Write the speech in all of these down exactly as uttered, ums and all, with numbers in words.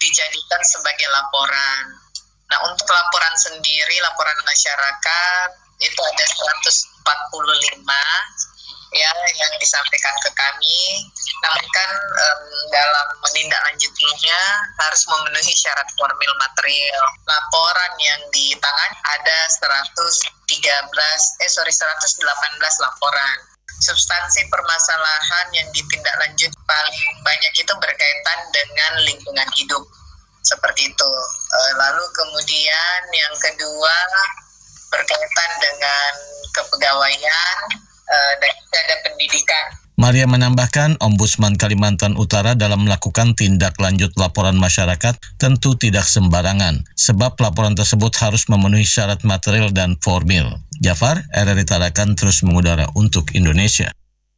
dijadikan sebagai laporan. Nah, untuk laporan sendiri, laporan masyarakat itu ada seratus empat puluh lima ya yang disampaikan ke kami. Namun kan um, dalam menindaklanjutinya harus memenuhi syarat formil material. Laporan yang ditangani ada seratus tiga belas eh sorry seratus delapan belas laporan. Substansi permasalahan yang ditindaklanjuti paling banyak itu berkaitan dengan lingkungan hidup. Seperti itu. Lalu kemudian yang kedua berkaitan dengan kepegawaian dan ada pendidikan. Maria menambahkan, Ombudsman Kalimantan Utara dalam melakukan tindak lanjut laporan masyarakat tentu tidak sembarangan, sebab laporan tersebut harus memenuhi syarat material dan formil. Jafar, R R I Tarakan terus mengudara untuk Indonesia.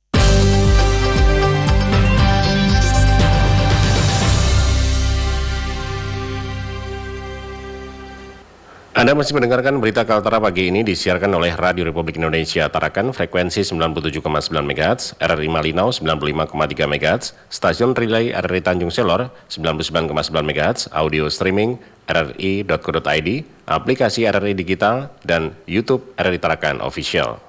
Anda masih mendengarkan berita Kaltara pagi ini disiarkan oleh Radio Republik Indonesia Tarakan frekuensi sembilan puluh tujuh koma sembilan megahertz, R R I Malinau sembilan puluh lima koma tiga megahertz, stasiun relay R R I Tanjung Selor sembilan puluh sembilan koma sembilan megahertz, audio streaming r r i dot co dot i d, aplikasi R R I Digital, dan YouTube R R I Tarakan Official.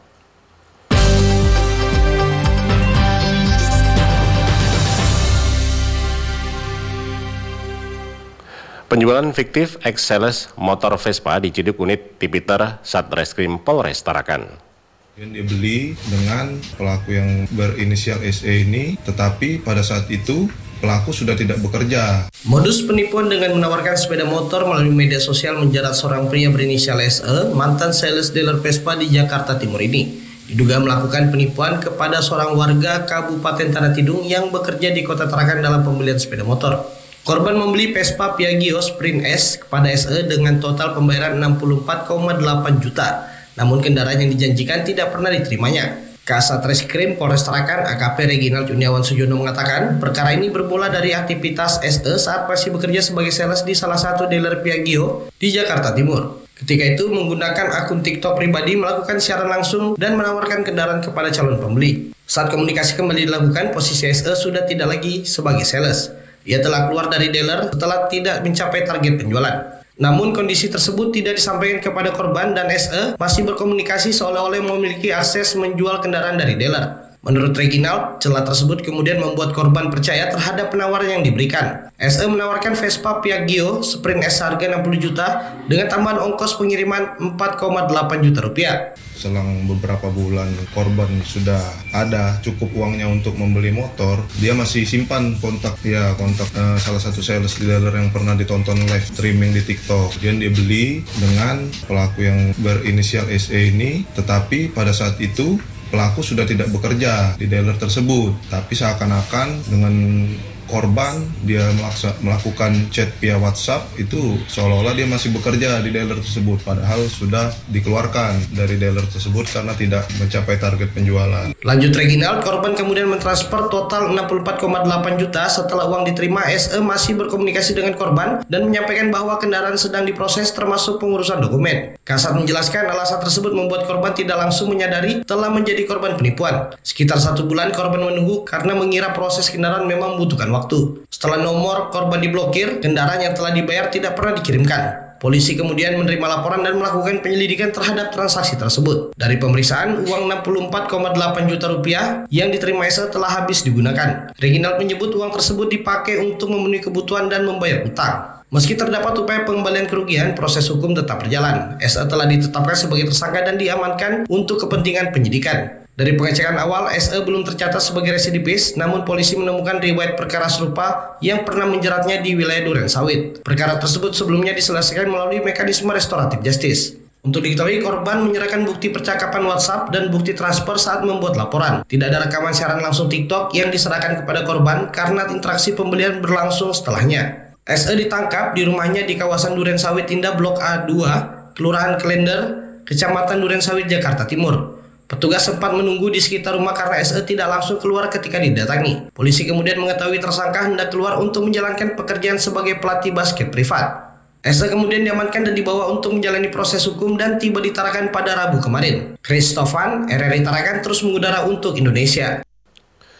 Penjualan fiktif ex-sales motor Vespa diciduk unit Tipiter Satreskrim Polres Tarakan. Yang dibeli dengan pelaku yang berinisial S E ini, tetapi pada saat itu pelaku sudah tidak bekerja. Modus penipuan dengan menawarkan sepeda motor melalui media sosial menjerat seorang pria berinisial S E, mantan sales dealer Vespa di Jakarta Timur ini. Diduga melakukan penipuan kepada seorang warga Kabupaten Tanah Tidung yang bekerja di Kota Tarakan dalam pembelian sepeda motor. Korban membeli Vespa Piaggio Sprint S kepada S E dengan total pembayaran enam puluh empat koma delapan juta. Namun kendaraan yang dijanjikan tidak pernah diterimanya. Kasat Reskrim Polres Tarakan A K P Reginald Juniawan Sujono mengatakan perkara ini bermula dari aktivitas S E saat masih bekerja sebagai sales di salah satu dealer Piaggio di Jakarta Timur. Ketika itu menggunakan akun TikTok pribadi melakukan siaran langsung dan menawarkan kendaraan kepada calon pembeli. Saat komunikasi kembali dilakukan, posisi S E sudah tidak lagi sebagai sales. Ia telah keluar dari dealer setelah tidak mencapai target penjualan. Namun kondisi tersebut tidak disampaikan kepada korban dan S E masih berkomunikasi seolah-olah memiliki akses menjual kendaraan dari dealer. Menurut Reginald, celah tersebut kemudian membuat korban percaya terhadap penawaran yang diberikan. S E menawarkan Vespa Piaggio Sprint S harga enam puluh juta dengan tambahan ongkos pengiriman empat koma delapan juta rupiah. Selang beberapa bulan korban sudah ada cukup uangnya untuk membeli motor, dia masih simpan kontak ya kontak uh, salah satu sales dealer yang pernah ditonton live streaming di TikTok. Kemudian dia beli dengan pelaku yang berinisial S E ini, tetapi pada saat itu pelaku sudah tidak bekerja di dealer tersebut, tapi seakan-akan dengan korban dia melaksa, melakukan chat via WhatsApp itu seolah-olah dia masih bekerja di dealer tersebut, padahal sudah dikeluarkan dari dealer tersebut karena tidak mencapai target penjualan. Lanjut Reginald, korban kemudian mentransfer total enam puluh empat koma delapan juta. Setelah uang diterima, S E masih berkomunikasi dengan korban dan menyampaikan bahwa kendaraan sedang diproses termasuk pengurusan dokumen. Kasat menjelaskan alasan tersebut membuat korban tidak langsung menyadari telah menjadi korban penipuan. Sekitar satu bulan korban menunggu karena mengira proses kendaraan memang membutuhkan waktu. Waktu. Setelah nomor korban diblokir, kendaraan yang telah dibayar tidak pernah dikirimkan. Polisi kemudian menerima laporan dan melakukan penyelidikan terhadap transaksi tersebut. Dari pemeriksaan, uang enam puluh empat koma delapan juta rupiah yang diterima S E telah habis digunakan. Reginald menyebut uang tersebut dipakai untuk memenuhi kebutuhan dan membayar utang. Meski terdapat upaya pengembalian kerugian, proses hukum tetap berjalan. S E telah ditetapkan sebagai tersangka dan diamankan untuk kepentingan penyidikan. Dari pengecekan awal, S E belum tercatat sebagai residivis, namun polisi menemukan riwayat perkara serupa yang pernah menjeratnya di wilayah Durensawit. Perkara tersebut sebelumnya diselesaikan melalui mekanisme restoratif justice. Untuk diketahui, korban menyerahkan bukti percakapan WhatsApp dan bukti transfer saat membuat laporan. Tidak ada rekaman siaran langsung TikTok yang diserahkan kepada korban karena interaksi pembelian berlangsung setelahnya. S E ditangkap di rumahnya di kawasan Durensawit Indah Blok A dua, Kelurahan Klender, Kecamatan Durensawit, Jakarta Timur. Petugas sempat menunggu di sekitar rumah karena S E tidak langsung keluar ketika didatangi. Polisi kemudian mengetahui tersangka hendak keluar untuk menjalankan pekerjaan sebagai pelatih basket privat. S E kemudian diamankan dan dibawa untuk menjalani proses hukum dan tiba di Tarakan pada Rabu kemarin. Christofan, R R I Tarakan terus mengudara untuk Indonesia.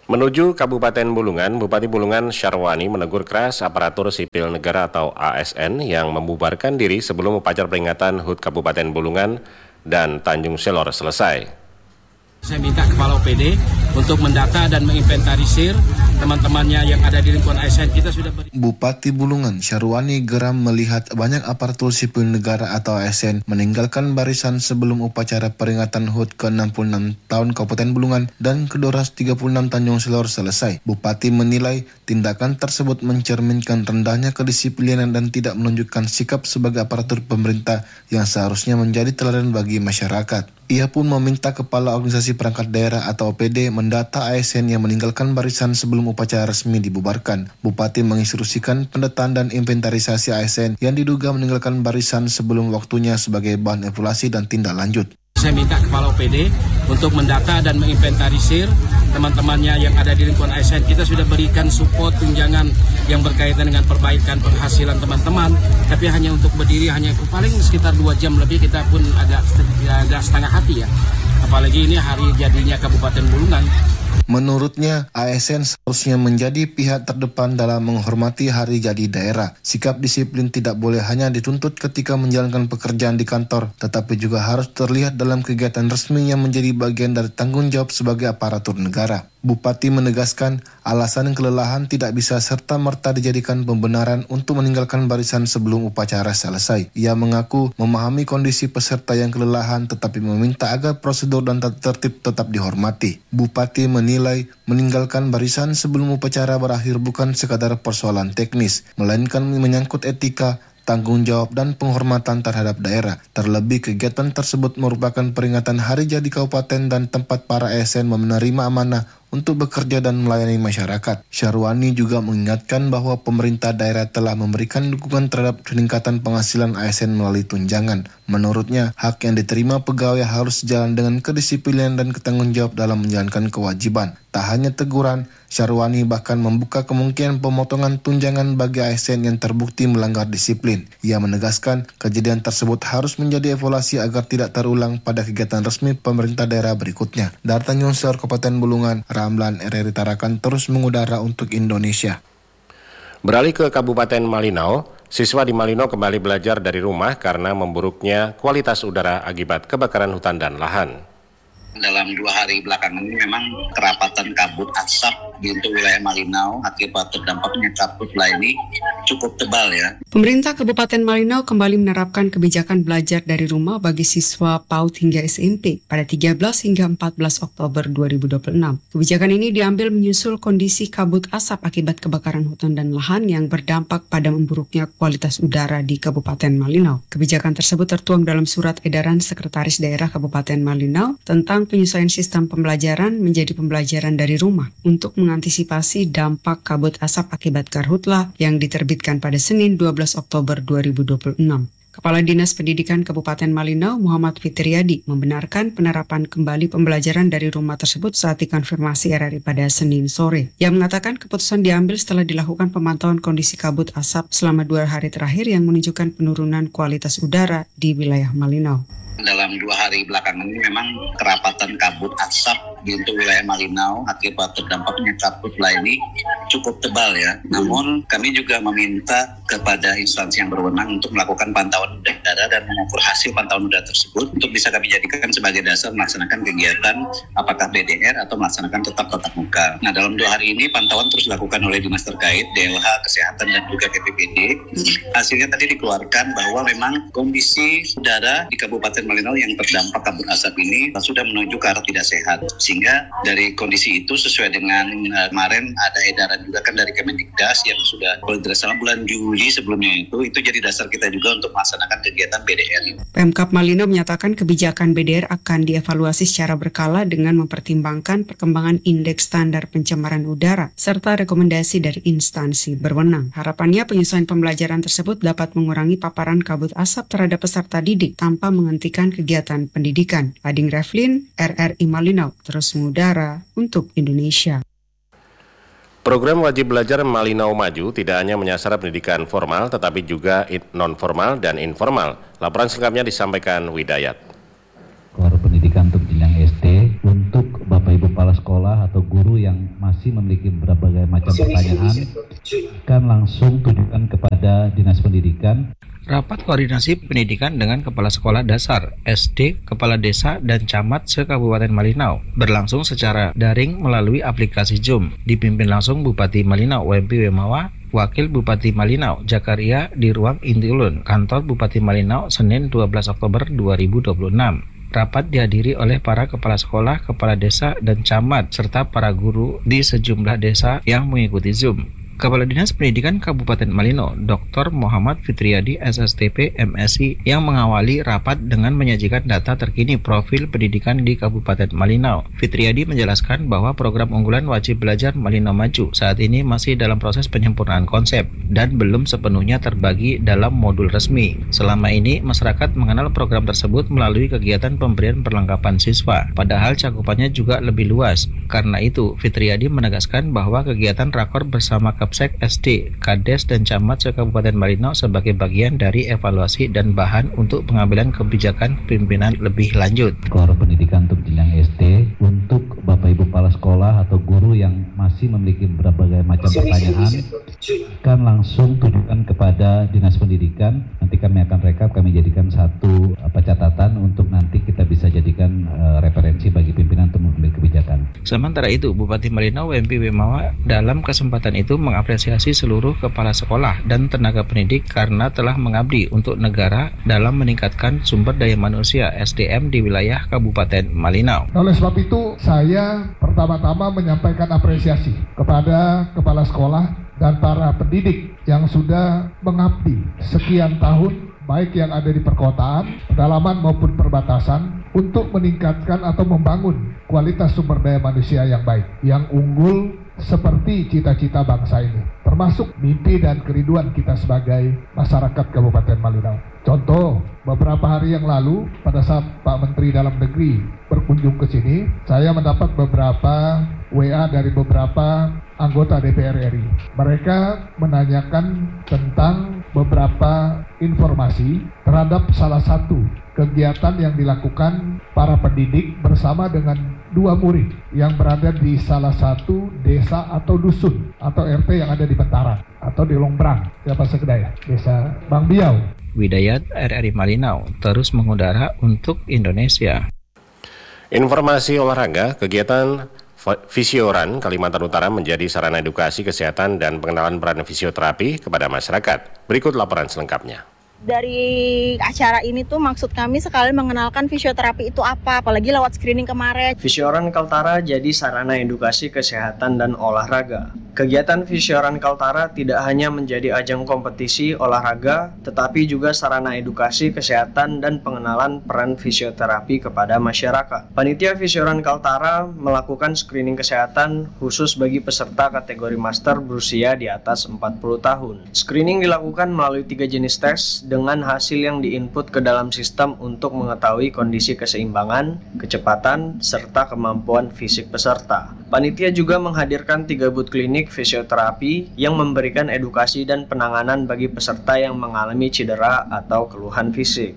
Menuju Kabupaten Bulungan, Bupati Bulungan Syarwani menegur keras aparatur sipil negara atau A S N yang membubarkan diri sebelum upacara peringatan H U T Kabupaten Bulungan dan Tanjung Selor selesai. Saya minta Kepala O P D untuk mendata dan menginventarisir teman-temannya yang ada di lingkungan A S N. Kita sudah beri... Bupati Bulungan Syarwani geram melihat banyak aparatur sipil negara atau A S N meninggalkan barisan sebelum upacara peringatan H U T ke enam puluh enam tahun Kabupaten Bulungan dan ke dua ratus tiga puluh enam Tanjung Selor selesai. Bupati menilai tindakan tersebut mencerminkan rendahnya kedisiplinan dan tidak menunjukkan sikap sebagai aparatur pemerintah yang seharusnya menjadi teladan bagi masyarakat. Ia pun meminta Kepala Organisasi Perangkat Daerah atau O P D mendata A S N yang meninggalkan barisan sebelum upacara resmi dibubarkan. Bupati menginstruksikan pendataan dan inventarisasi A S N yang diduga meninggalkan barisan sebelum waktunya sebagai bahan evaluasi dan tindak lanjut. Saya minta Kepala O P D untuk mendata dan menginventarisir teman-temannya yang ada di lingkungan A S N. Kita sudah berikan support tunjangan yang berkaitan dengan perbaikan penghasilan teman-teman, tapi hanya untuk berdiri hanya paling sekitar dua jam lebih, kita pun agak, agak setengah hati ya. Apalagi ini hari jadinya Kabupaten Bulungan. Menurutnya, A S N seharusnya menjadi pihak terdepan dalam menghormati hari jadi daerah. Sikap disiplin tidak boleh hanya dituntut ketika menjalankan pekerjaan di kantor, tetapi juga harus terlihat dalam kegiatan resmi yang menjadi bagian dari tanggung jawab sebagai aparatur negara. Bupati menegaskan alasan kelelahan tidak bisa serta-merta dijadikan pembenaran untuk meninggalkan barisan sebelum upacara selesai. Ia mengaku memahami kondisi peserta yang kelelahan tetapi meminta agar prosedur dan tata tertib tetap dihormati. Bupati menilai meninggalkan barisan sebelum upacara berakhir bukan sekadar persoalan teknis, melainkan menyangkut etika, tanggung jawab dan penghormatan terhadap daerah. Terlebih kegiatan tersebut merupakan peringatan hari jadi kabupaten dan tempat para A S N menerima amanah untuk bekerja dan melayani masyarakat. Syarwani juga mengingatkan bahwa pemerintah daerah telah memberikan dukungan terhadap peningkatan penghasilan A S N melalui tunjangan. Menurutnya, hak yang diterima pegawai harus sejalan dengan kedisiplinan dan ketanggung jawab dalam menjalankan kewajiban. Tak hanya teguran, Syarwani bahkan membuka kemungkinan pemotongan tunjangan bagi A S N yang terbukti melanggar disiplin. Ia menegaskan kejadian tersebut harus menjadi evaluasi agar tidak terulang pada kegiatan resmi pemerintah daerah berikutnya. Dari Tanjung Selor, Kabupaten Bulungan, Ramlan R R I Tarakan terus mengudara untuk Indonesia. Beralih ke Kabupaten Malinau, siswa di Malinau kembali belajar dari rumah karena memburuknya kualitas udara akibat kebakaran hutan dan lahan. Dalam dua hari belakangan ini memang kerapatan kabut asap di untuk wilayah Malinau akibat terdampaknya kabut ini cukup tebal ya. Pemerintah Kabupaten Malinau kembali menerapkan kebijakan belajar dari rumah bagi siswa PAUD hingga S M P pada tiga belas hingga empat belas Oktober dua ribu dua puluh enam. Kebijakan ini diambil menyusul kondisi kabut asap akibat kebakaran hutan dan lahan yang berdampak pada memburuknya kualitas udara di Kabupaten Malinau. Kebijakan tersebut tertuang dalam surat edaran Sekretaris Daerah Kabupaten Malinau tentang penyesuaian sistem pembelajaran menjadi pembelajaran dari rumah untuk mengantisipasi dampak kabut asap akibat karhutla yang diterbitkan pada Senin dua belas Oktober dua ribu dua puluh enam. Kepala Dinas Pendidikan Kabupaten Malinau, Muhammad Fitriadi, membenarkan penerapan kembali pembelajaran dari rumah tersebut saat dikonfirmasi R R I pada Senin sore. Ia mengatakan keputusan diambil setelah dilakukan pemantauan kondisi kabut asap selama dua hari terakhir yang menunjukkan penurunan kualitas udara di wilayah Malinau. Dalam dua hari belakangan ini memang kerapatan kabut asap di untuk wilayah Malinau akibat terdampaknya kabut ini cukup tebal ya. Namun kami juga meminta kepada instansi yang berwenang untuk melakukan pantauan udara dan mengukur hasil pantauan udara tersebut untuk bisa kami jadikan sebagai dasar melaksanakan kegiatan apakah B D R atau melaksanakan tetap tatap muka. Nah, dalam dua hari ini pantauan terus dilakukan oleh dinas terkait, D L H, Kesehatan dan juga K P P D. Hasilnya tadi dikeluarkan bahwa memang kondisi udara di Kabupaten Malinau yang terdampak kabut asap ini sudah menuju ke arah tidak sehat. Sehingga dari kondisi itu sesuai dengan uh, kemarin ada edaran juga kan dari Kemendikdas yang sudah kalau tidak salah bulan Juli sebelumnya itu, itu jadi dasar kita juga untuk melaksanakan kegiatan B D R ini. Pemkab Malinau menyatakan kebijakan B D R akan dievaluasi secara berkala dengan mempertimbangkan perkembangan indeks standar pencemaran udara serta rekomendasi dari instansi berwenang. Harapannya penyesuaian pembelajaran tersebut dapat mengurangi paparan kabut asap terhadap peserta didik tanpa menghentikan kegiatan pendidikan. Ading Revlin, R R I Malinau, terus mengudara untuk Indonesia. Program wajib belajar Malinau Maju tidak hanya menyasar pendidikan formal, tetapi juga non-formal dan informal. Laporan selengkapnya disampaikan Widayat. Keluar pendidikan untuk jenjang S D untuk Bapak Ibu Kepala Sekolah atau guru yang masih masih memiliki berbagai macam pertanyaan, akan langsung tujukan kepada Dinas Pendidikan. Rapat koordinasi pendidikan dengan Kepala Sekolah Dasar, S D, Kepala Desa, dan Camat se-Kabupaten Malinau berlangsung secara daring melalui aplikasi Zoom, dipimpin langsung Bupati Malinau, W M P Wemawa, Wakil Bupati Malinau, Jakaria di ruang Intilun, Kantor Bupati Malinau, Senin dua belas Oktober dua ribu dua puluh enam. Rapat dihadiri oleh para kepala sekolah, kepala desa, dan camat, serta para guru di sejumlah desa yang mengikuti Zoom. Kepala Dinas Pendidikan Kabupaten Malinau, Doktor Muhammad Fitriadi, S S T P, M Si, yang mengawali rapat dengan menyajikan data terkini profil pendidikan di Kabupaten Malinau. Fitriadi menjelaskan bahwa program unggulan wajib belajar Malinau Maju saat ini masih dalam proses penyempurnaan konsep dan belum sepenuhnya terbagi dalam modul resmi. Selama ini, masyarakat mengenal program tersebut melalui kegiatan pemberian perlengkapan siswa, padahal cakupannya juga lebih luas. Karena itu, Fitriadi menegaskan bahwa kegiatan rakor bersama Kapsek S D, Kades, dan Camat se-Kabupaten Malinau sebagai bagian dari evaluasi dan bahan untuk pengambilan kebijakan pimpinan lebih lanjut. Rakor pendidikan untuk jenjang S D untuk Bapak Ibu Kepala Sekolah atau guru yang masih memiliki berbagai macam pertanyaan akan langsung tujukan kepada Dinas Pendidikan. Nanti kami akan rekap, kami jadikan satu apa catatan untuk nanti kita bisa jadikan uh, referensi bagi pimpinan untuk mengambil kebijakan. Sementara itu, Bupati Malinau W M P Wemawa dalam kesempatan itu mengapresiasi seluruh kepala sekolah dan tenaga pendidik karena telah mengabdi untuk negara dalam meningkatkan sumber daya manusia S D M di wilayah Kabupaten Malinau. Oleh sebab itu, saya pertama-tama menyampaikan apresiasi kepada kepala sekolah dan para pendidik yang sudah mengabdi sekian tahun, baik yang ada di perkotaan, pedalaman maupun perbatasan, untuk meningkatkan atau membangun kualitas sumber daya manusia yang baik, yang unggul seperti cita-cita bangsa ini, termasuk mimpi dan kerinduan kita sebagai masyarakat Kabupaten Malinau. Contoh, beberapa hari yang lalu pada saat Pak Menteri Dalam Negeri berkunjung ke sini, saya mendapat beberapa W A dari beberapa anggota D P R R I. Mereka menanyakan tentang beberapa informasi terhadap salah satu kegiatan yang dilakukan para pendidik bersama dengan dua murid yang berada di salah satu desa atau dusun atau R T yang ada di Bentaran atau di Longbrang, siapa sekedaya, desa Bang Biau. Widayat R R I Malinau terus mengudara untuk Indonesia. Informasi olahraga, kegiatan Fisioran Kalimantan Utara menjadi sarana edukasi kesehatan dan pengenalan peran fisioterapi kepada masyarakat. Berikut laporan selengkapnya. Dari acara ini tuh maksud kami sekali mengenalkan fisioterapi itu apa, apalagi lewat screening kemarin. Fisioran Kaltara jadi sarana edukasi kesehatan dan olahraga. Kegiatan Fisioran Kaltara tidak hanya menjadi ajang kompetisi olahraga, tetapi juga sarana edukasi kesehatan dan pengenalan peran fisioterapi kepada masyarakat. Panitia Fisioran Kaltara melakukan screening kesehatan khusus bagi peserta kategori master berusia di atas empat puluh tahun. Screening dilakukan melalui tiga jenis tes dengan hasil yang diinput ke dalam sistem untuk mengetahui kondisi keseimbangan, kecepatan, serta kemampuan fisik peserta. Panitia juga menghadirkan tiga booth klinik fisioterapi yang memberikan edukasi dan penanganan bagi peserta yang mengalami cedera atau keluhan fisik.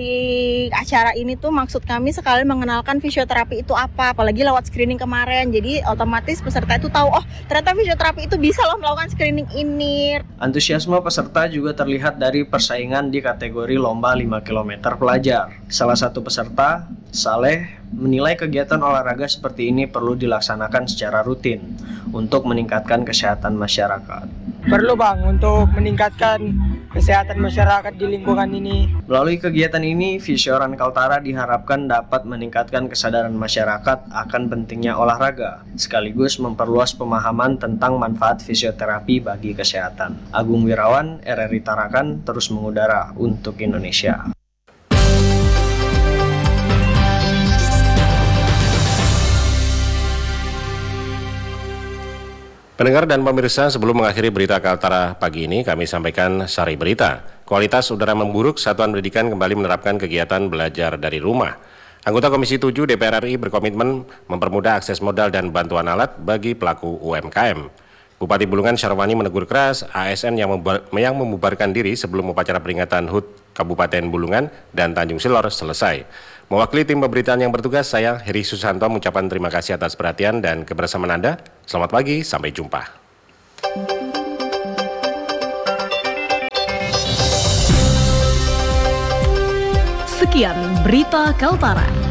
Dari acara ini tuh maksud kami sekali mengenalkan fisioterapi itu apa, apalagi lewat screening kemarin. Jadi otomatis peserta itu tahu, oh ternyata fisioterapi itu bisa loh melakukan screening ini. Antusiasme peserta juga terlihat dari persaingan di kategori lomba lima kilometer pelajar. Salah satu peserta, Saleh, menilai kegiatan olahraga seperti ini perlu dilaksanakan secara rutin untuk meningkatkan kesehatan masyarakat. Perlu bang untuk meningkatkan kesehatan masyarakat di lingkungan ini. Melalui kegiatan ini, Fisioran Kaltara diharapkan dapat meningkatkan kesadaran masyarakat akan pentingnya olahraga, sekaligus memperluas pemahaman tentang manfaat fisioterapi bagi kesehatan. Agung Wirawan, R R I Tarakan, terus mengudara untuk Indonesia. Pendengar dan pemirsa, sebelum mengakhiri berita Kaltara pagi ini, kami sampaikan sari berita. Kualitas udara memburuk, Satuan Pendidikan kembali menerapkan kegiatan belajar dari rumah. Anggota Komisi tujuh D P R R I berkomitmen mempermudah akses modal dan bantuan alat bagi pelaku U M K M. Bupati Bulungan Syarwani menegur keras A S N yang, yang membubarkan diri sebelum upacara peringatan H U T Kabupaten Bulungan dan Tanjung Silor selesai. Mewakili tim pemberitaan yang bertugas, saya Heri Susanto mengucapkan terima kasih atas perhatian dan kebersamaan Anda. Selamat pagi, sampai jumpa. Sekian berita Kaltara.